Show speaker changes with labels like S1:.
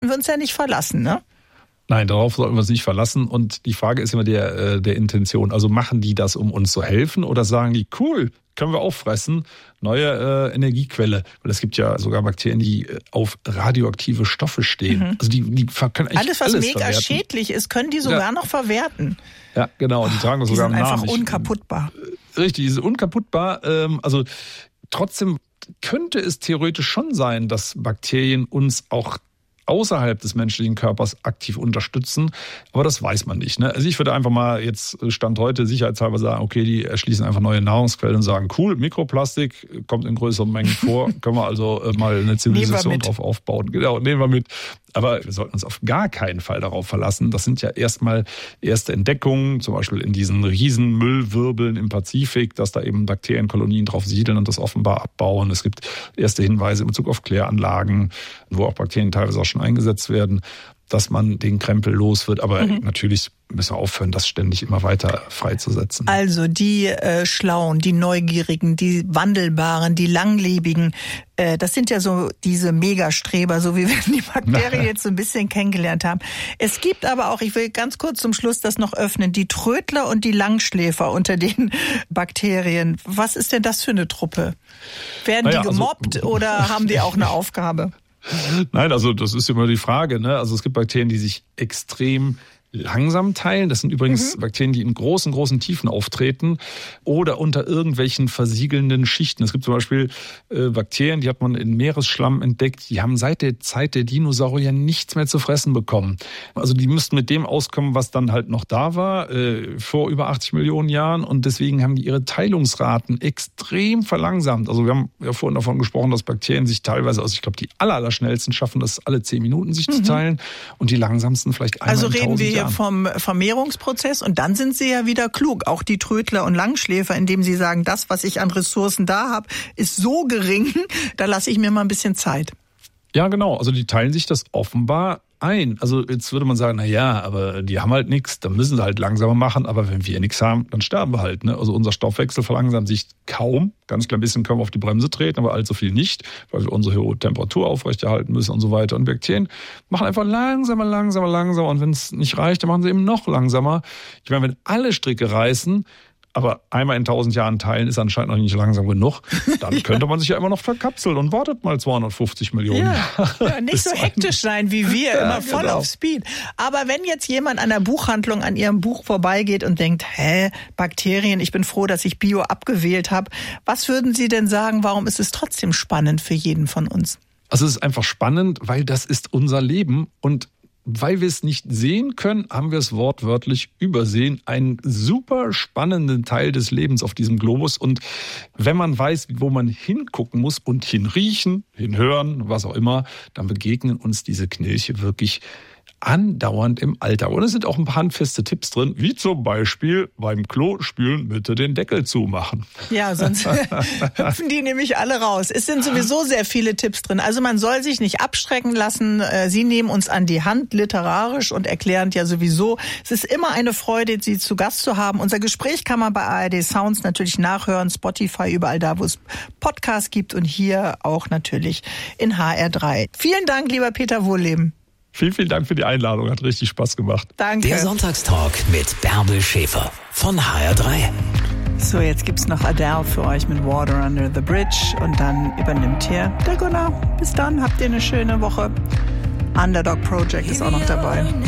S1: wir uns ja nicht verlassen, ne?
S2: Nein, darauf sollten wir uns nicht verlassen. Und die Frage ist immer der Intention. Also machen die das, um uns zu helfen, oder sagen die, cool, können wir auch fressen, neue Energiequelle. Weil es gibt ja sogar Bakterien, die auf radioaktive Stoffe stehen. Mhm. Also die können eigentlich
S1: alles, was mega verwerten. Schädlich ist, können die sogar noch verwerten.
S2: Ja, genau. Die tragen das sogar im Namen.
S1: Die sind einfach unkaputtbar.
S2: Richtig, die sind unkaputtbar. Also trotzdem könnte es theoretisch schon sein, dass Bakterien uns auch außerhalb des menschlichen Körpers aktiv unterstützen. Aber das weiß man nicht. Ne? Also ich würde einfach mal jetzt Stand heute sicherheitshalber sagen, okay, die erschließen einfach neue Nahrungsquellen und sagen, cool, Mikroplastik kommt in größeren Mengen vor, können wir also mal eine Zivilisation drauf aufbauen. Genau, nehmen wir mit. Aber wir sollten uns auf gar keinen Fall darauf verlassen. Das sind ja erstmal erste Entdeckungen, zum Beispiel in diesen riesen Müllwirbeln im Pazifik, dass da eben Bakterienkolonien drauf siedeln und das offenbar abbauen. Es gibt erste Hinweise in Bezug auf Kläranlagen, wo auch Bakterien teilweise auch schon eingesetzt werden, dass man den Krempel los wird. Aber natürlich müssen wir aufhören, das ständig immer weiter freizusetzen.
S1: Also die Schlauen, die Neugierigen, die Wandelbaren, die Langlebigen, das sind ja so diese Megastreber, so wie wir die Bakterien jetzt so ein bisschen kennengelernt haben. Es gibt aber auch, ich will ganz kurz zum Schluss das noch öffnen, die Trödler und die Langschläfer unter den Bakterien. Was ist denn das für eine Truppe? Werden die gemobbt oder haben die auch eine Aufgabe?
S2: Nein, also das ist immer die Frage, ne? Also es gibt Bakterien, die sich extrem langsam teilen. Das sind übrigens Bakterien, die in großen Tiefen auftreten oder unter irgendwelchen versiegelnden Schichten. Es gibt zum Beispiel Bakterien, die hat man in Meeresschlamm entdeckt, die haben seit der Zeit der Dinosaurier nichts mehr zu fressen bekommen. Also die müssten mit dem auskommen, was dann halt noch da war, vor über 80 Millionen Jahren, und deswegen haben die ihre Teilungsraten extrem verlangsamt. Also wir haben ja vorhin davon gesprochen, dass Bakterien sich teilweise, also ich glaube, die allerschnellsten schaffen das alle 10 Minuten sich zu teilen und die langsamsten vielleicht einmal in 1000 Jahren.
S1: Also reden wir vom Vermehrungsprozess, und dann sind sie ja wieder klug, auch die Trödler und Langschläfer, indem sie sagen, das, was ich an Ressourcen da habe, ist so gering, da lasse ich mir mal ein bisschen Zeit.
S2: Ja, genau. Also die teilen sich das offenbar ein. Also jetzt würde man sagen, na ja, aber die haben halt nichts, dann müssen sie halt langsamer machen, aber wenn wir nichts haben, dann sterben wir halt. Ne? Also unser Stoffwechsel verlangsamt sich kaum. Ganz klein bisschen können wir auf die Bremse treten, aber allzu viel nicht, weil wir unsere hohe Temperatur aufrechterhalten müssen und so weiter. Und Bakterien machen einfach langsamer. Und wenn es nicht reicht, dann machen sie eben noch langsamer. Ich meine, wenn alle Stricke reißen, aber einmal in 1000 Jahren teilen ist anscheinend noch nicht langsam genug, dann könnte man sich ja immer noch verkapseln und wartet mal 250 Millionen Jahre.
S1: Ja, nicht so hektisch sein wie wir, immer voll auf Speed. Aber wenn jetzt jemand an der Buchhandlung an ihrem Buch vorbeigeht und denkt, Bakterien, ich bin froh, dass ich Bio abgewählt habe, was würden Sie denn sagen, warum ist es trotzdem spannend für jeden von uns?
S2: Also es ist einfach spannend, weil das ist unser Leben, und weil wir es nicht sehen können, haben wir es wortwörtlich übersehen. Einen super spannenden Teil des Lebens auf diesem Globus. Und wenn man weiß, wo man hingucken muss und hinriechen, hinhören, was auch immer, dann begegnen uns diese Knilche wirklich andauernd im Alltag. Und es sind auch ein paar handfeste Tipps drin, wie zum Beispiel beim Klospülen bitte den Deckel zumachen.
S1: Ja, sonst hüpfen die nämlich alle raus. Es sind sowieso sehr viele Tipps drin. Also man soll sich nicht abschrecken lassen. Sie nehmen uns an die Hand, literarisch und erklärend ja sowieso. Es ist immer eine Freude, Sie zu Gast zu haben. Unser Gespräch kann man bei ARD Sounds natürlich nachhören, Spotify, überall da, wo es Podcasts gibt, und hier auch natürlich in HR3. Vielen Dank, lieber Peter Wohlleben.
S2: Vielen Dank für die Einladung, hat richtig Spaß gemacht.
S1: Danke.
S3: Der Sonntagstalk mit Bärbel Schäfer von HR3.
S1: So, jetzt gibt's noch Adele für euch mit Water Under the Bridge, und dann übernimmt hier der Gunnar. Bis dann, habt ihr eine schöne Woche. Underdog Project ist auch noch dabei.